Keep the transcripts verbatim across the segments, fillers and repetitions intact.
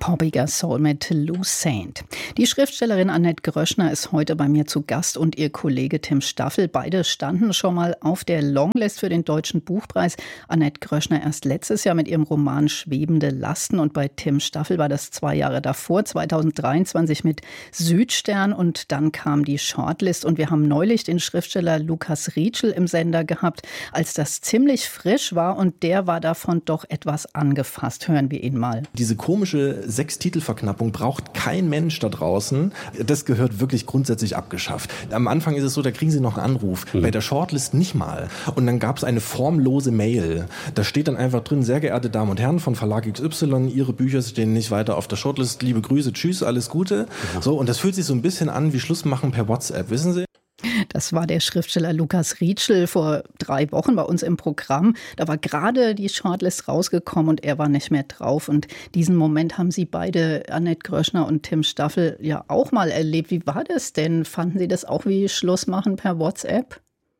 Poppiger Soul mit Lou Saint. Die Schriftstellerin Annette Gröschner ist heute bei mir zu Gast und ihr Kollege Tim Staffel. Beide standen schon mal auf der Longlist für den Deutschen Buchpreis. Annette Gröschner erst letztes Jahr mit ihrem Roman Schwebende Lasten und bei Tim Staffel war das zwei Jahre davor, zweitausenddreiundzwanzig mit Südstern, und dann kam die Shortlist und wir haben neulich den Schriftsteller Lukas Rietschel im Sender gehabt, als das ziemlich frisch war und der war davon doch etwas angefasst. Hören wir ihn mal. Diese komische Sechs-Titel-Verknappung braucht kein Mensch da draußen. Das gehört wirklich grundsätzlich abgeschafft. Am Anfang ist es so, da kriegen Sie noch einen Anruf. Mhm. Bei der Shortlist nicht mal. Und dann gab es eine formlose Mail. Da steht dann einfach drin: Sehr geehrte Damen und Herren von Verlag X Y, Ihre Bücher stehen nicht weiter auf der Shortlist. Liebe Grüße, tschüss, alles Gute. Mhm. So, und das fühlt sich so ein bisschen an wie Schluss machen per WhatsApp, wissen Sie? Das war der Schriftsteller Lukas Rietschel vor drei Wochen bei uns im Programm. Da war gerade die Shortlist rausgekommen und er war nicht mehr drauf. Und diesen Moment haben Sie beide, Annette Gröschner und Tim Staffel, ja auch mal erlebt. Wie war das denn? Fanden Sie das auch wie Schluss machen per WhatsApp?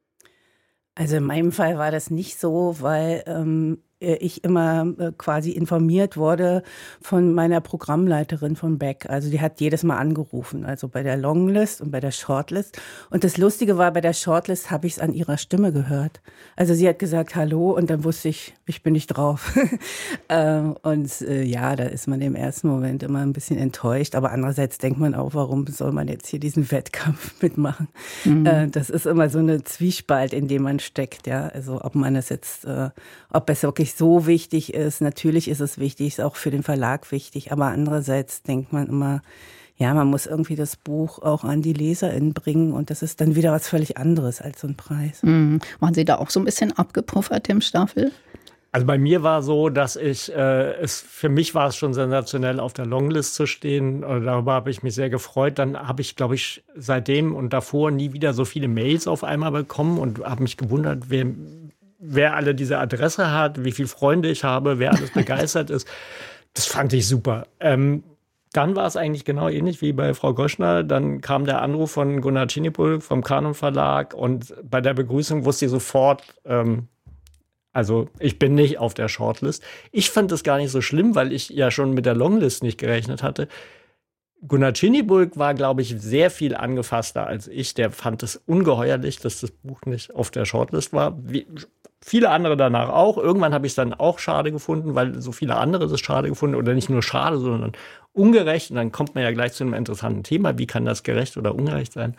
Also in meinem Fall war das nicht so, weil ähm, ich immer äh, quasi informiert wurde von meiner Programmleiterin von Beck. Also die hat jedes Mal angerufen, also bei der Longlist und bei der Shortlist. Und das Lustige war, bei der Shortlist habe ich es an ihrer Stimme gehört. Also sie hat gesagt Hallo und dann wusste ich, ich bin nicht drauf. ähm, und äh, ja, da ist man im ersten Moment immer ein bisschen enttäuscht. Aber andererseits denkt man auch, warum soll man jetzt hier diesen Wettkampf mitmachen? Mhm. Äh, das ist immer so eine Zwiespalt, in dem man steckt. Ja, also ob man es jetzt, äh, ob es wirklich so wichtig ist. Natürlich ist es wichtig, ist auch für den Verlag wichtig. Aber andererseits denkt man immer, ja, man muss irgendwie das Buch auch an die LeserInnen bringen. Und das ist dann wieder was völlig anderes als so ein Preis. Mhm. Waren Sie da auch so ein bisschen abgepuffert, Tim Staffel? Also bei mir war so, dass ich, äh, es, für mich war es schon sensationell, auf der Longlist zu stehen. Darüber habe ich mich sehr gefreut. Dann habe ich, glaube ich, seitdem und davor nie wieder so viele Mails auf einmal bekommen und habe mich gewundert, wer, wer alle diese Adresse hat, wie viele Freunde ich habe, wer alles begeistert ist. Das fand ich super. Ähm, dann war es eigentlich genau ähnlich wie bei Frau Gröschner. Dann kam der Anruf von Gunnar Czinipul vom Kanon Verlag und bei der Begrüßung wusste ich sofort, ähm, also ich bin nicht auf der Shortlist. Ich fand das gar nicht so schlimm, weil ich ja schon mit der Longlist nicht gerechnet hatte. Gunnar Czinipul war, glaube ich, sehr viel angefasster als ich. Der fand es ungeheuerlich, dass das Buch nicht auf der Shortlist war. Wie viele andere danach auch. Irgendwann habe ich es dann auch schade gefunden, weil so viele andere das schade gefunden. Oder nicht nur schade, sondern ungerecht. Und dann kommt man ja gleich zu einem interessanten Thema. Wie kann das gerecht oder ungerecht sein?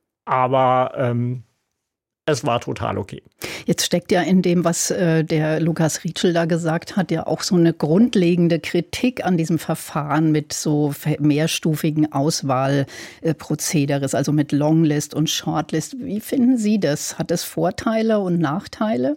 Aber ähm, es war total okay. Jetzt steckt ja in dem, was äh, der Lukas Rietschel da gesagt hat, ja auch so eine grundlegende Kritik an diesem Verfahren mit so mehrstufigen Auswahlprozederes, also mit Longlist und Shortlist. Wie finden Sie das? Hat es Vorteile und Nachteile?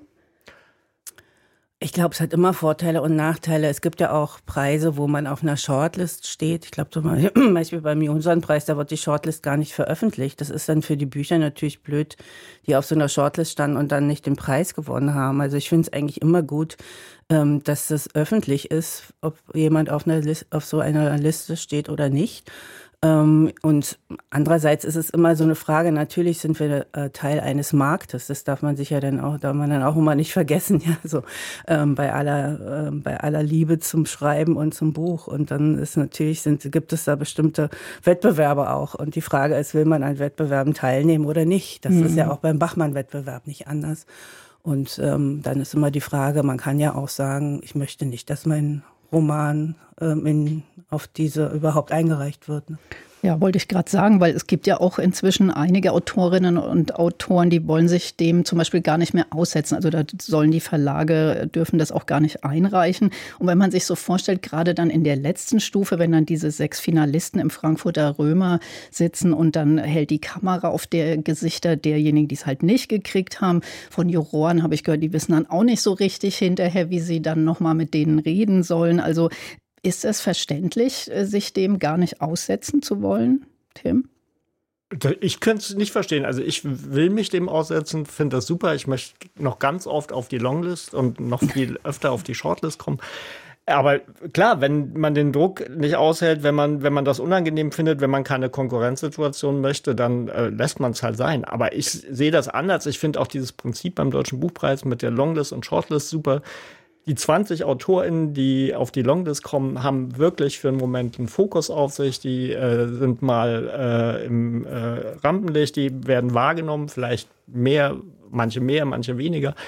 Ich glaube, es hat immer Vorteile und Nachteile. Es gibt ja auch Preise, wo man auf einer Shortlist steht. Ich glaube zum Beispiel beim Jonsson-Preis, da wird die Shortlist gar nicht veröffentlicht. Das ist dann für die Bücher natürlich blöd, die auf so einer Shortlist standen und dann nicht den Preis gewonnen haben. Also ich finde es eigentlich immer gut, dass das öffentlich ist, ob jemand auf einer Liste, auf so einer Liste steht oder nicht. Und andererseits ist es immer so eine Frage, natürlich sind wir Teil eines Marktes, das darf man sich ja dann auch, darf man dann auch immer nicht vergessen, ja, so ähm, bei aller äh, bei aller Liebe zum Schreiben und zum Buch. Und dann ist natürlich, sind, gibt es da bestimmte Wettbewerbe auch. Und die Frage ist, will man an Wettbewerben teilnehmen oder nicht? Das mhm. ist ja auch beim Bachmann-Wettbewerb nicht anders. Und ähm, dann ist immer die Frage, man kann ja auch sagen, ich möchte nicht, dass mein Roman ähm, in, auf diese überhaupt eingereicht wird. Ne? Ja, wollte ich gerade sagen, weil es gibt ja auch inzwischen einige Autorinnen und Autoren, die wollen sich dem zum Beispiel gar nicht mehr aussetzen. Also da sollen die Verlage, dürfen das auch gar nicht einreichen. Und wenn man sich so vorstellt, gerade dann in der letzten Stufe, wenn dann diese sechs Finalisten im Frankfurter Römer sitzen und dann hält die Kamera auf der Gesichter derjenigen, die es halt nicht gekriegt haben. Von Juroren habe ich gehört, die wissen dann auch nicht so richtig hinterher, wie sie dann nochmal mit denen reden sollen. Also ist es verständlich, sich dem gar nicht aussetzen zu wollen, Tim? Ich könnte es nicht verstehen. Also ich will mich dem aussetzen, finde das super. Ich möchte noch ganz oft auf die Longlist und noch viel öfter auf die Shortlist kommen. Aber klar, wenn man den Druck nicht aushält, wenn man, wenn man das unangenehm findet, wenn man keine Konkurrenzsituation möchte, dann äh, lässt man es halt sein. Aber ich sehe das anders. Ich finde auch dieses Prinzip beim Deutschen Buchpreis mit der Longlist und Shortlist super. die zwanzig AutorInnen, die auf die Longlist kommen, haben wirklich für einen Moment einen Fokus auf sich. Die äh, sind mal äh, im äh, Rampenlicht, die werden wahrgenommen, vielleicht mehr, manche mehr, manche weniger.